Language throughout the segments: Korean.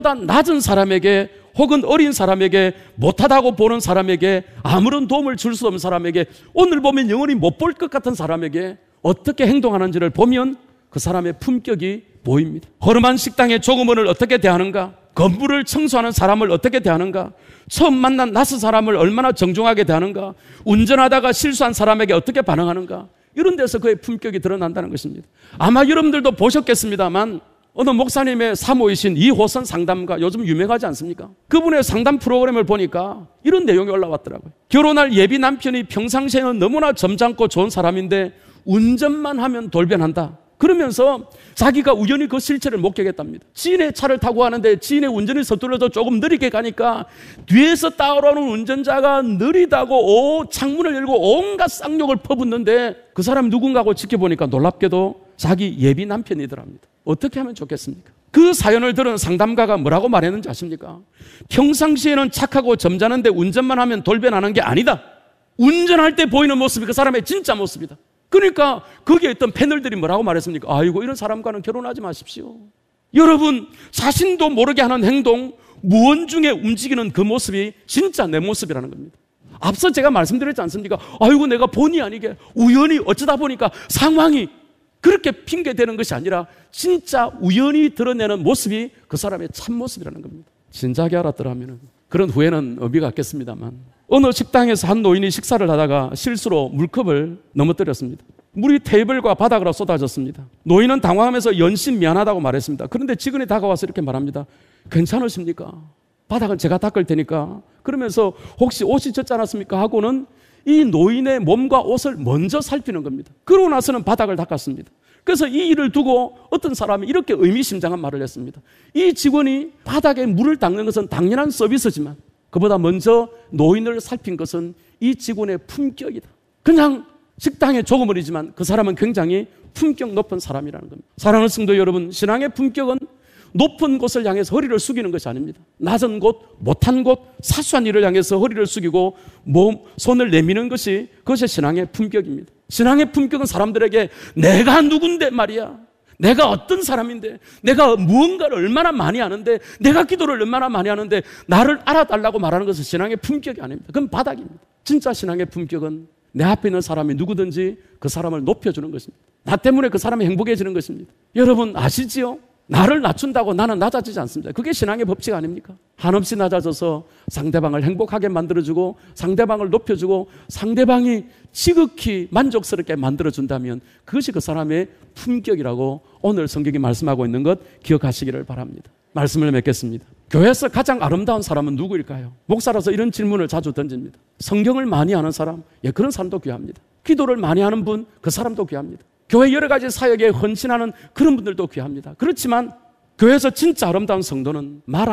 낮은 사람에게 혹은 어린 사람에게 못하다고 보는 사람에게 아무런 도움을 줄 수 없는 사람에게 오늘 보면 영원히 못 볼 것 같은 사람에게 어떻게 행동하는지를 보면 그 사람의 품격이 보입니다. 허름한 식당의 조그만을 어떻게 대하는가? 건물을 청소하는 사람을 어떻게 대하는가? 처음 만난 낯선 사람을 얼마나 정중하게 대하는가? 운전하다가 실수한 사람에게 어떻게 반응하는가? 이런 데서 그의 품격이 드러난다는 것입니다. 아마 여러분들도 보셨겠습니다만 어느 목사님의 사모이신 이호선 상담가, 요즘 유명하지 않습니까? 그분의 상담 프로그램을 보니까 이런 내용이 올라왔더라고요. 결혼할 예비 남편이 평상시에는 너무나 점잖고 좋은 사람인데 운전만 하면 돌변한다. 그러면서 자기가 우연히 그 실체를 목격했답니다. 지인의 차를 타고 가는데 지인의 운전이 서툴러서 조금 느리게 가니까 뒤에서 따라오는 운전자가 느리다고 창문을 열고 온갖 쌍욕을 퍼붓는데 그 사람이 누군가 하고 지켜보니까 놀랍게도 자기 예비 남편이더랍니다. 어떻게 하면 좋겠습니까? 그 사연을 들은 상담가가 뭐라고 말했는지 아십니까? 평상시에는 착하고 점잖은데 운전만 하면 돌변하는 게 아니다. 운전할 때 보이는 모습이 그 사람의 진짜 모습이다. 그러니까 거기에 있던 패널들이 뭐라고 말했습니까? 아이고, 이런 사람과는 결혼하지 마십시오. 여러분, 자신도 모르게 하는 행동, 무언 중에 움직이는 그 모습이 진짜 내 모습이라는 겁니다. 앞서 제가 말씀드렸지 않습니까? 아이고, 내가 본의 아니게 우연히 어쩌다 보니까 상황이 그렇게 핑계대는 것이 아니라 진짜 우연히 드러내는 모습이 그 사람의 참모습이라는 겁니다. 진작에 알았더라면 그런 후회는 의미가 없겠습니다만, 어느 식당에서 한 노인이 식사를 하다가 실수로 물컵을 넘어뜨렸습니다. 물이 테이블과 바닥으로 쏟아졌습니다. 노인은 당황하면서 연신 미안하다고 말했습니다. 그런데 직원이 다가와서 이렇게 말합니다. 괜찮으십니까? 바닥은 제가 닦을 테니까. 그러면서 혹시 옷이 젖지 않았습니까? 하고는 이 노인의 몸과 옷을 먼저 살피는 겁니다. 그러고 나서는 바닥을 닦았습니다. 그래서 이 일을 두고 어떤 사람이 이렇게 의미심장한 말을 했습니다. 이 직원이 바닥에 물을 닦는 것은 당연한 서비스지만 그보다 먼저 노인을 살핀 것은 이 직원의 품격이다. 그냥 식당의 조그물이지만 그 사람은 굉장히 품격 높은 사람이라는 겁니다. 사랑하는 성도 여러분, 신앙의 품격은 높은 곳을 향해서 허리를 숙이는 것이 아닙니다. 낮은 곳, 못한 곳, 사소한 일을 향해서 허리를 숙이고 손을 내미는 것이 그것이 신앙의 품격입니다. 신앙의 품격은 사람들에게 내가 누군데 말이야, 내가 어떤 사람인데, 내가 무언가를 얼마나 많이 하는데, 내가 기도를 얼마나 많이 하는데 나를 알아달라고 말하는 것은 신앙의 품격이 아닙니다. 그건 바닥입니다. 진짜 신앙의 품격은 내 앞에 있는 사람이 누구든지 그 사람을 높여주는 것입니다. 나 때문에 그 사람이 행복해지는 것입니다. 여러분 아시지요? 나를 낮춘다고 나는 낮아지지 않습니다. 그게 신앙의 법칙 아닙니까? 한없이 낮아져서 상대방을 행복하게 만들어주고 상대방을 높여주고 상대방이 지극히 만족스럽게 만들어준다면 그것이 그 사람의 품격이라고 오늘 성경이 말씀하고 있는 것 기억하시기를 바랍니다. 말씀을 맺겠습니다. 교회에서 가장 아름다운 사람은 누구일까요? 목사라서 이런 질문을 자주 던집니다. 성경을 많이 아는 사람, 그런 사람도 귀합니다. 기도를 많이 하는 분, 그 사람도 귀합니다. 교회 여러 가지 사역에 헌신하는 그런 분들도 귀합니다. 그렇지만 교회에서 진짜 아름다운 성도는 말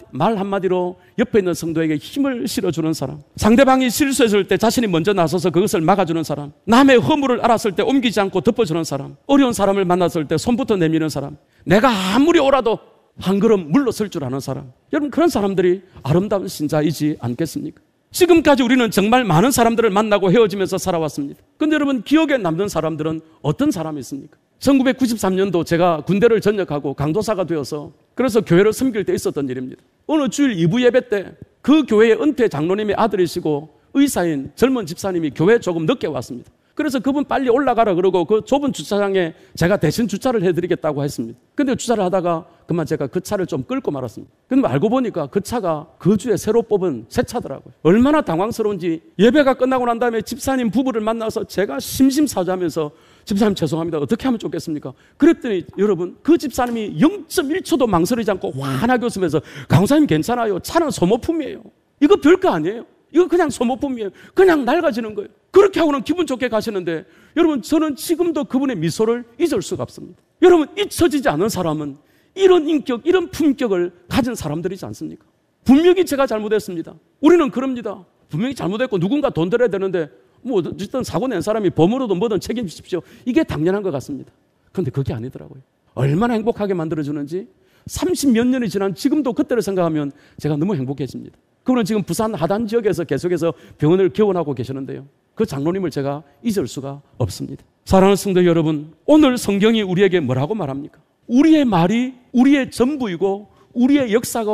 한마디로 옆에 있는 성도에게 힘을 실어주는 사람, 상대방이 실수했을 때 자신이 먼저 나서서 그것을 막아주는 사람, 남의 허물을 알았을 때 옮기지 않고 덮어주는 사람, 어려운 사람을 만났을 때 손부터 내미는 사람, 내가 아무리 오라도 한 걸음 물러설 줄 아는 사람, 여러분 그런 사람들이 아름다운 신자이지 않겠습니까? 지금까지 우리는 정말 많은 사람들을 만나고 헤어지면서 살아왔습니다. 그런데 여러분 기억에 남는 사람들은 어떤 사람이 있습니까? 1993년도 제가 군대를 전역하고 강도사가 되어서 그래서 교회를 섬길 때 있었던 일입니다. 어느 주일 2부 예배 때 그 교회의 은퇴 장로님의 아들이시고 의사인 젊은 집사님이 교회에 조금 늦게 왔습니다. 그래서 그분 빨리 올라가라 그러고 그 좁은 주차장에 제가 대신 주차를 해드리겠다고 했습니다. 근데 주차를 하다가 그만 제가 그 차를 좀 끌고 말았습니다. 근데 알고 보니까 그 차가 그 주에 새로 뽑은 새 차더라고요. 얼마나 당황스러운지 예배가 끝나고 난 다음에 집사님 부부를 만나서 제가 심심사주하면서 집사님 죄송합니다. 어떻게 하면 좋겠습니까? 그랬더니 여러분 그 집사님이 0.1초도 망설이지 않고 환하게 웃으면서 강사님 괜찮아요. 차는 소모품이에요. 이거 별거 아니에요. 이거 그냥 소모품이에요. 그냥 낡아지는 거예요. 그렇게 하고는 기분 좋게 가시는데 여러분 저는 지금도 그분의 미소를 잊을 수가 없습니다. 여러분 잊혀지지 않은 사람은 이런 인격, 이런 품격을 가진 사람들이지 않습니까? 분명히 제가 잘못했습니다. 우리는 그럽니다. 분명히 잘못했고 누군가 돈 들여야 되는데 뭐 어쨌든 사고 낸 사람이 범으로든 뭐든 책임지십시오. 이게 당연한 것 같습니다. 그런데 그게 아니더라고요. 얼마나 행복하게 만들어주는지 30몇 년이 지난 지금도 그때를 생각하면 제가 너무 행복해집니다. 그분은 지금 부산 하단 지역에서 계속해서 병원을 개원하고 계시는데요. 그 장로님을 제가 잊을 수가 없습니다. 사랑하는 성도 여러분, 오늘 성경이 우리에게 뭐라고 말합니까? 우리의 말이 우리의 전부이고 우리의 역사가